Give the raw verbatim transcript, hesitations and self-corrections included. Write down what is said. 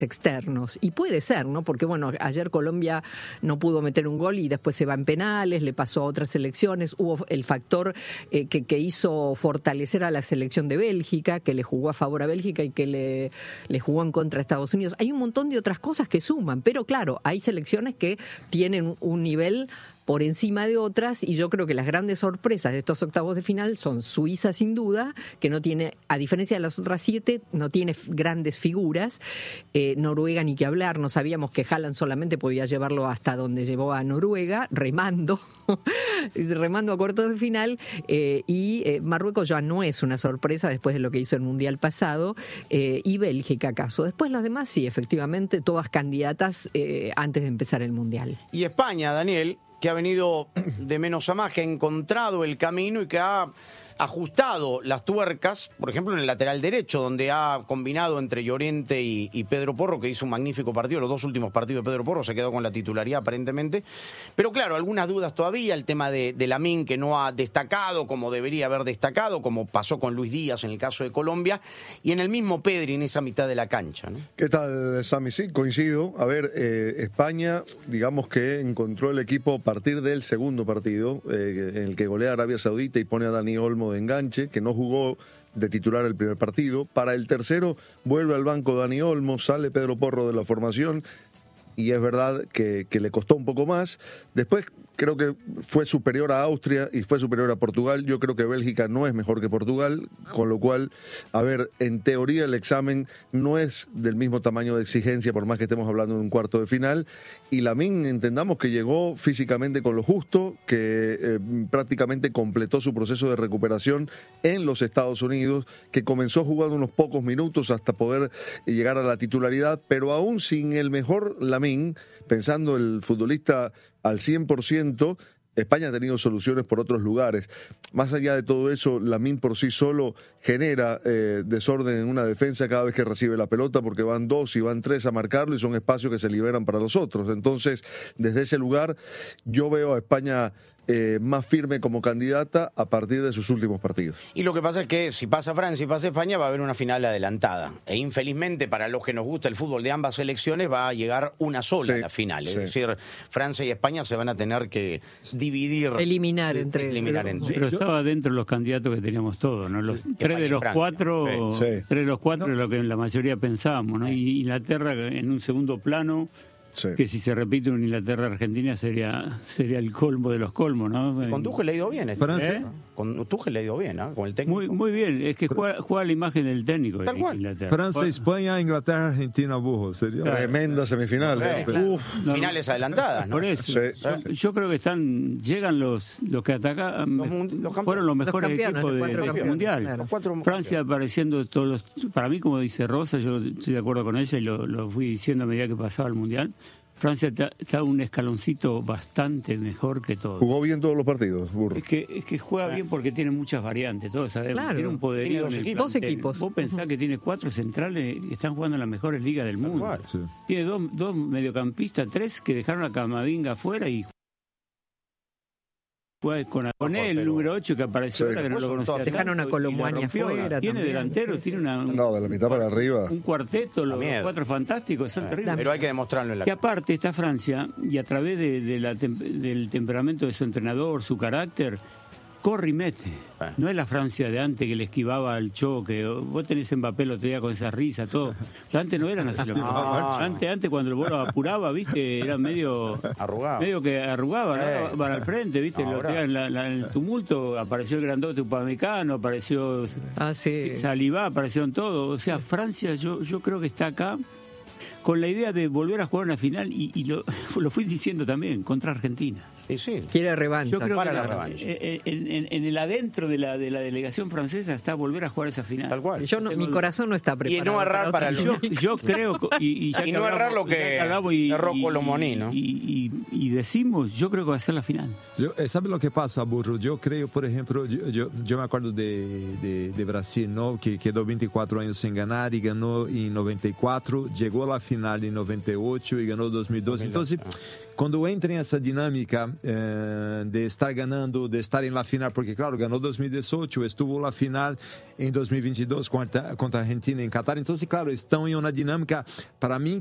externos, y puede ser, ¿no? Porque bueno, ayer Colombia no pudo meter un gol y después se va en penales, le pasó a otras selecciones, hubo el factor eh, que, que hizo fortalecer a la selección de Bélgica, que le jugó a favor a Bélgica y que le, le jugó en contra a Estados Unidos. Hay un montón de otras cosas que suman, pero claro, hay selecciones que tienen un nivel por encima de otras, y yo creo que las grandes sorpresas de estos octavos de final son Suiza, sin duda, que no tiene, a diferencia de las otras siete, no tiene grandes figuras, eh, Noruega ni que hablar, no sabíamos que Haaland solamente podía llevarlo hasta donde llevó a Noruega, remando, remando a cuartos de final, eh, y eh, Marruecos ya no es una sorpresa después de lo que hizo el Mundial pasado, eh, y Bélgica acaso. Después las demás sí, efectivamente, todas candidatas eh, antes de empezar el Mundial. Y España, Daniel, que ha venido de menos a más, que ha encontrado el camino y que ha ajustado las tuercas, por ejemplo, en el lateral derecho, donde ha combinado entre Llorente y, y Pedro Porro, que hizo un magnífico partido. Los dos últimos partidos de Pedro Porro se quedó con la titularidad aparentemente. Pero claro, algunas dudas todavía. El tema de, de Lamine, que no ha destacado como debería haber destacado, como pasó con Luis Díaz en el caso de Colombia. Y en el mismo Pedri, en esa mitad de la cancha, ¿no? ¿Qué tal, Sammy? Sí, coincido. A ver, eh, España, digamos que encontró el equipo a partir del segundo partido, eh, en el que golea a Arabia Saudita y pone a Dani Olmo de enganche, que no jugó de titular el primer partido. Para el tercero vuelve al banco Dani Olmo, sale Pedro Porro de la formación, y es verdad que, que le costó un poco más. Después creo que fue superior a Austria y fue superior a Portugal. Yo creo que Bélgica no es mejor que Portugal, con lo cual, a ver, en teoría el examen no es del mismo tamaño de exigencia, por más que estemos hablando de un cuarto de final. Y Lamine, entendamos que llegó físicamente con lo justo, que eh, prácticamente completó su proceso de recuperación en los Estados Unidos, que comenzó jugando unos pocos minutos hasta poder llegar a la titularidad, pero aún sin el mejor Lamine, pensando el futbolista al cien por ciento, España ha tenido soluciones por otros lugares. Más allá de todo eso, Lamine por sí solo genera eh, desorden en una defensa cada vez que recibe la pelota, porque van dos y van tres a marcarlo y son espacios que se liberan para los otros. Entonces, desde ese lugar, yo veo a España Eh, más firme como candidata a partir de sus últimos partidos. Y lo que pasa es que si pasa Francia y pasa España va a haber una final adelantada. E infelizmente para los que nos gusta el fútbol de ambas selecciones va a llegar una sola sí, a la final. Es sí. decir, Francia y España se van a tener que dividir. Eliminar sí, entre eliminar pero, entre pero estaba dentro de los candidatos que teníamos todos, ¿no? Los sí, tres de los Francia. cuatro, sí. tres de los cuatro no. es lo que la mayoría pensábamos, ¿no? Y Inglaterra en un segundo plano. Sí. Que si se repite un Inglaterra-Argentina sería sería el colmo de los colmos, ¿no? Con Tuchel le ha ido bien. Este, ¿Eh? Con Tuchel le ha ido bien, ¿eh? Con el técnico. Muy, muy bien, es que juega, juega la imagen del técnico. Tal cual. Inglaterra. Francia, España, Inglaterra, Argentina, burro. Sería claro. Tremenda semifinal. Eh, claro. Uf. No, finales adelantadas, ¿no? Por eso, sí, sí, sí. Yo creo que están llegan los los que atacan, los, los fueron los mejores los equipos del de, Mundial. Claro. Francia apareciendo todos los, para mí, como dice Rosa, yo estoy de acuerdo con ella y lo, lo fui diciendo a medida que pasaba el Mundial. Francia está un escaloncito bastante mejor que todo. Jugó bien todos los partidos, burro. Es que, es que juega bien porque tiene muchas variantes, todos sabemos. Claro. Tiene un poderío en el equipos. Dos equipos. Vos pensás que tiene cuatro centrales y están jugando en las mejores ligas del mundo. Sí. Tiene dos, dos mediocampistas, tres que dejaron a Camavinga afuera y con, con él, el número ocho que apareció sí. ahora, que no lo conocía. Dejaron a Colomboani afuera. Tiene delantero, sí. tiene una. No, de la mitad para arriba. Un cuarteto, los cuatro fantásticos, son eh, terribles. Pero hay que demostrarlo en la. Que aparte está Francia, y a través de, de la tem del temperamento de su entrenador, su carácter, corre y mete. Eh. No es la Francia de antes que le esquivaba el choque. Vos tenés Mbappé el otro día con esa risa, todo. Antes no eran así. No, antes, antes cuando el bolo apuraba, viste, era medio arrugado. Medio que arrugaba, eh. ¿no? Para el frente, viste. Lo que en la, la, el tumulto apareció el grandote Upamecano, apareció ah, sí. Salivá, aparecieron todos. O sea, Francia yo, yo creo que está acá con la idea de volver a jugar una final y, y lo, lo fui diciendo también, contra Argentina. Sí, sí. Quiere revancha. Yo creo para que la la, revancha. En, en, en el adentro de la, de la delegación francesa está volver a jugar esa final. Tal cual. Yo no, mi corazón no está preparado. Y no errar para, para yo, yo creo y, y, ya y no hablamos, errar lo que erró Colomboani, ¿no? Y, y, y, y decimos, yo creo que va a ser la final. Yo, ¿Sabe lo que pasa, Burro? Yo creo, por ejemplo, yo, yo, yo me acuerdo de, de, de Brasil, ¿no? Que quedó veinticuatro años sin ganar y ganó en noventa y cuatro, llegó a la final en noventa y ocho y ganó dos mil doce. Entonces, cuando entra en esa dinámica, eh, de estar ganando, de estar en la final, porque claro, ganó dos mil dieciocho, estuvo en la final en dos mil veintidós contra, contra Argentina en Qatar, entonces claro, están en una dinámica, para mí,